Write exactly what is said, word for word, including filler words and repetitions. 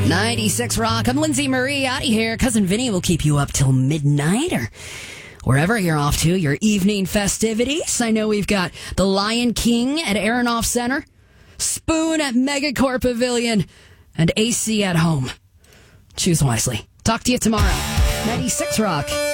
ninety-six Rock. I'm Lindsay Marie out of here. Cousin Vinny will keep you up till midnight or wherever you're off to, your evening festivities. I know we've got the Lion King at Aronoff Center, Spoon at Megacorp Pavilion, and A C at home. Choose wisely. Talk to you tomorrow. ninety-six Rock.